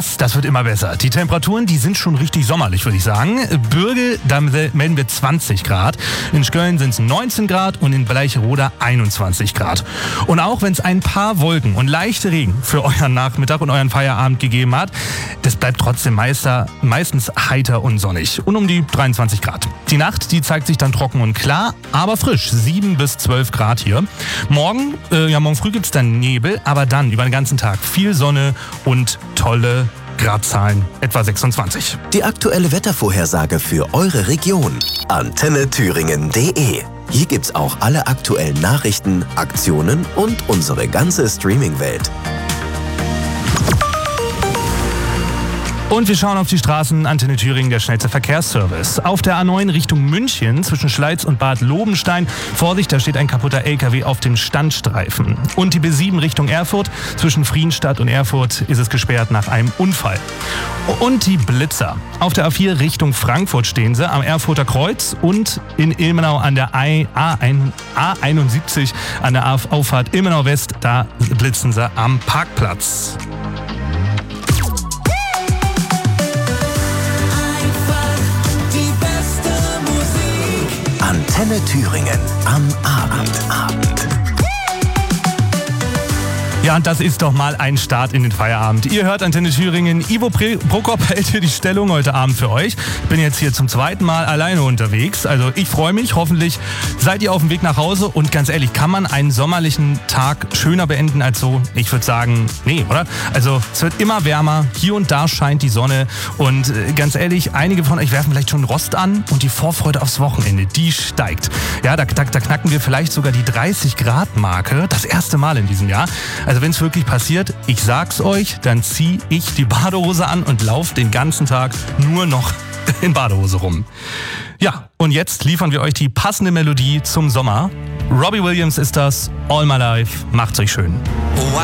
das wird immer besser. Die Temperaturen, die sind schon richtig sommerlich, würde ich sagen. Bürgel, da melden wir 20 Grad. In Schköln sind es 19 Grad und in Bleicheroda 21 Grad. Und auch wenn es ein paar Wolken und leichte Regen für euren Nachmittag und euren Feierabend gegeben hat, das bleibt trotzdem meistens heiter und sonnig. Und um die 23 Grad. Die Nacht, die zeigt sich dann trocken und klar, aber frisch. 7 bis 12 Grad hier. Morgen früh gibt es dann Nebel, aber dann über den ganzen Tag viel Sonne und tolle Gradzahlen, etwa 26. Die aktuelle Wettervorhersage für eure Region. AntenneThüringen.de. Hier gibt's auch alle aktuellen Nachrichten, Aktionen und unsere ganze Streaming-Welt. Und wir schauen auf die Straßen. Antenne Thüringen, der schnellste Verkehrsservice. Auf der A9 Richtung München zwischen Schleiz und Bad Lobenstein. Vorsicht, da steht ein kaputter LKW auf dem Standstreifen. Und die B7 Richtung Erfurt. Zwischen Frienstadt und Erfurt ist es gesperrt nach einem Unfall. Und die Blitzer. Auf der A4 Richtung Frankfurt stehen sie am Erfurter Kreuz und in Ilmenau an der A71 an der Auffahrt Ilmenau West. Da blitzen sie am Parkplatz. Antenne Thüringen am Abend. Ja, und das ist doch mal ein Start in den Feierabend. Ihr hört Antenne Thüringen. Ivo Prokop hält hier die Stellung heute Abend für euch. Ich bin jetzt hier zum zweiten Mal alleine unterwegs. Also ich freue mich. Hoffentlich seid ihr auf dem Weg nach Hause. Und ganz ehrlich, kann man einen sommerlichen Tag schöner beenden als so? Ich würde sagen, nee, oder? Also es wird immer wärmer. Hier und da scheint die Sonne. Und ganz ehrlich, einige von euch werfen vielleicht schon Rost an. Und die Vorfreude aufs Wochenende, die steigt. Ja, da knacken wir vielleicht sogar die 30-Grad-Marke. Das erste Mal in diesem Jahr. Also wenn es wirklich passiert, ich sag's euch, dann ziehe ich die Badehose an und laufe den ganzen Tag nur noch in Badehose rum. Ja, und jetzt liefern wir euch die passende Melodie zum Sommer. Robbie Williams ist das, All My Life. Macht's euch schön.